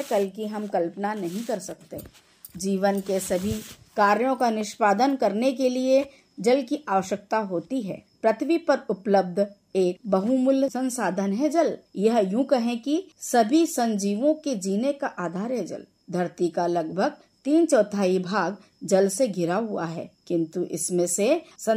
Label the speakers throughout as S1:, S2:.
S1: कल की हम कल्पना नहीं कर सकते। जीवन के सभी कार्यों का निष्पादन करने के लिए जल की आवश्यकता होती है। पृथ्वी पर उपलब्ध एक बहुमूल्य संसाधन है जल। यह यूं कहें कि सभी संजीवों के जीने का आधार है जल। धरती का लगभग 3/4 भाग जल से घिरा हुआ है, किंतु इसमें से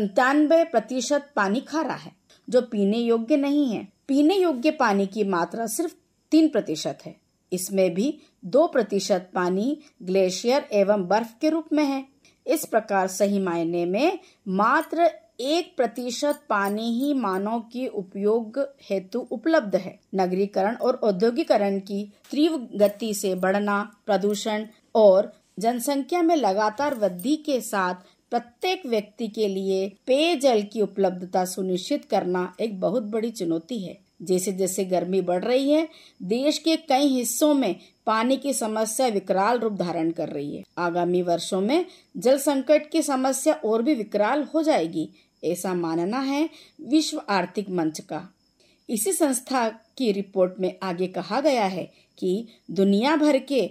S1: 97% पानी खारा है, जो पीने योग्य नहीं है। पीने योग्य पानी की मात्रा सिर्फ 3% है। इसमें भी 2% पानी ग्लेशियर एवं बर्फ के रूप में है। इस प्रकार सही मायने में मात्र 1% पानी ही मानव के उपयोग हेतु उपलब्ध है। नगरीकरण और औद्योगिकरण की तीव्र गति से बढ़ना, प्रदूषण और जनसंख्या में लगातार वृद्धि के साथ प्रत्येक व्यक्ति के लिए पेयजल की उपलब्धता सुनिश्चित करना एक बहुत बड़ी चुनौती है। जैसे जैसे गर्मी बढ़ रही है, देश के कई हिस्सों में पानी की समस्या विकराल रूप धारण कर रही है। आगामी वर्षों में जल संकट की समस्या और भी विकराल हो जाएगी, ऐसा मानना है विश्व आर्थिक मंच का। इसी संस्था की रिपोर्ट में आगे कहा गया है कि दुनिया भर के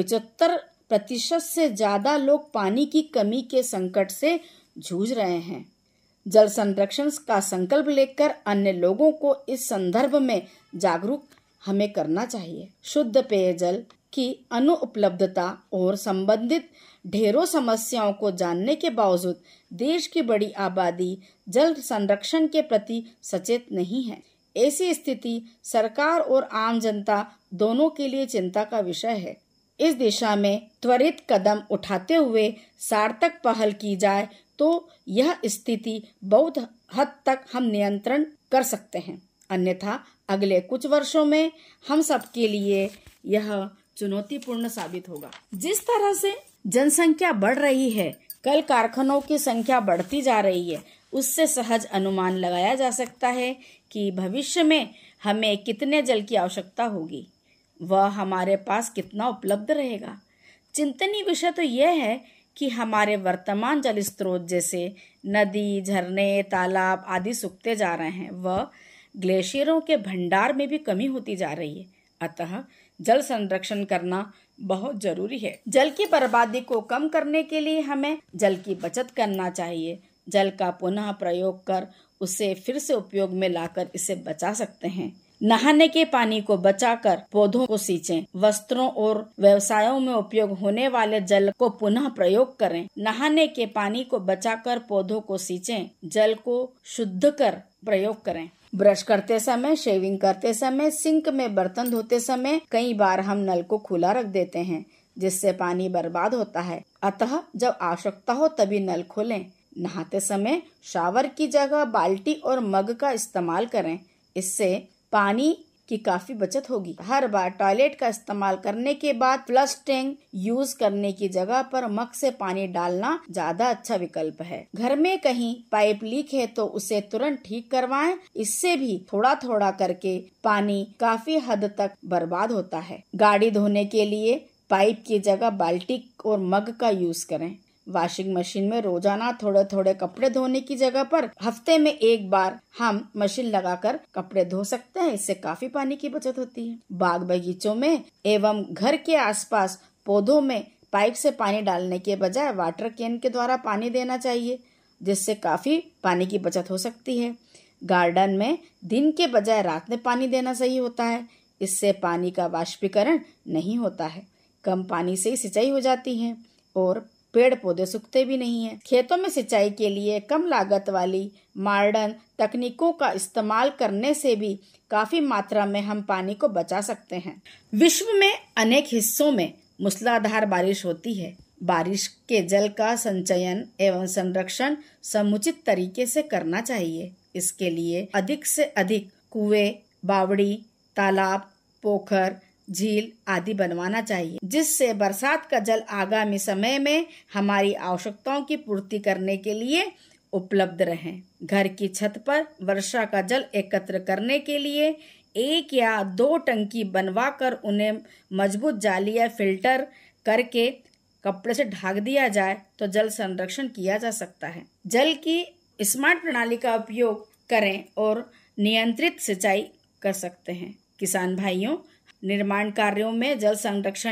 S1: 75% से ज्यादा लोग पानी की कमी के संकट से जूझ रहे हैं। जल संरक्षण का संकल्प लेकर अन्य लोगों को इस संदर्भ में जागरूक हमें करना चाहिए। शुद्ध पेयजल की अनुपलब्धता और संबंधित ढेरों समस्याओं को जानने के बावजूद देश की बड़ी आबादी जल संरक्षण के प्रति सचेत नहीं है। ऐसी स्थिति सरकार और आम जनता दोनों के लिए चिंता का विषय है। इस दिशा में त्वरित कदम उठाते हुए सार्थक पहल की जाए तो यह स्थिति बहुत हद तक हम नियंत्रण कर सकते हैं। अन्यथा अगले कुछ वर्षों में हम सबके लिए यह चुनौतीपूर्ण साबित होगा। जिस तरह से जनसंख्या बढ़ रही है, कल कारखानों की संख्या बढ़ती जा रही है, उससे सहज अनुमान लगाया जा सकता है कि भविष्य में हमें कितने जल की आवश्यकता होगी, वह हमारे पास कितना उपलब्ध रहेगा। चिंतनीय विषय तो यह है कि हमारे वर्तमान जल स्रोत जैसे नदी, झरने, तालाब आदि सूखते जा रहे हैं। वह ग्लेशियरों के भंडार में भी कमी होती जा रही है। अतः जल संरक्षण करना बहुत जरूरी है। जल की बर्बादी को कम करने के लिए हमें जल की बचत करना चाहिए। जल का पुनः प्रयोग कर उसे फिर से उपयोग में लाकर इसे बचा सकते हैं। नहाने के पानी को बचाकर पौधों को सींचें। वस्त्रों और व्यवसायों में उपयोग होने वाले जल को पुनः प्रयोग करें। नहाने के पानी को बचाकर पौधों को सींचें। जल को शुद्ध कर प्रयोग करें। ब्रश करते समय, शेविंग करते समय, सिंक में बर्तन धोते समय कई बार हम नल को खुला रख देते हैं, जिससे पानी बर्बाद होता है। अतः जब आवश्यकता हो तभी नल खोलें। नहाते समय शावर की जगह बाल्टी और मग का इस्तेमाल करें। इससे पानी की काफी बचत होगी। हर बार टॉयलेट का इस्तेमाल करने के बाद फ्लश टैंक यूज करने की जगह पर मग से पानी डालना ज्यादा अच्छा विकल्प है। घर में कहीं पाइप लीक है तो उसे तुरंत ठीक करवाएं। इससे भी थोड़ा थोड़ा करके पानी काफी हद तक बर्बाद होता है। गाड़ी धोने के लिए पाइप की जगह बाल्टी और मग का यूज करें। वॉशिंग मशीन में रोजाना थोड़े थोड़े कपड़े धोने की जगह पर हफ्ते में एक बार हम मशीन लगाकर कपड़े धो सकते हैं। इससे काफी पानी की बचत होती है। बाग बगीचों में एवं घर के आसपास पौधों में पाइप से पानी डालने के बजाय वाटर कैन के द्वारा पानी देना चाहिए, जिससे काफी पानी की बचत हो सकती है। गार्डन में दिन के बजाय रात में पानी देना सही होता है। इससे पानी का वाष्पीकरण नहीं होता है। कम पानी से ही सिंचाई हो जाती है और पेड़ पौधे सूखते भी नहीं है। खेतों में सिंचाई के लिए कम लागत वाली मॉडर्न तकनीकों का इस्तेमाल करने से भी काफी मात्रा में हम पानी को बचा सकते हैं। विश्व में अनेक हिस्सों में मूसलाधार बारिश होती है। बारिश के जल का संचयन एवं संरक्षण समुचित तरीके से करना चाहिए। इसके लिए अधिक से अधिक कुएं, बावड़ी, तालाब, पोखर, झील आदि बनवाना चाहिए, जिससे बरसात का जल आगामी समय में हमारी आवश्यकताओं की पूर्ति करने के लिए उपलब्ध रहे। घर की छत पर वर्षा का जल एकत्र करने के लिए 1 या 2 टंकी बनवाकर उन्हें मजबूत जाली या फिल्टर करके कपड़े से ढक दिया जाए तो जल संरक्षण किया जा सकता है। जल की स्मार्ट प्रणाली का उपयोग करें और नियंत्रित सिंचाई कर सकते हैं। किसान भाइयों, निर्माण कार्यों में जल संरक्षण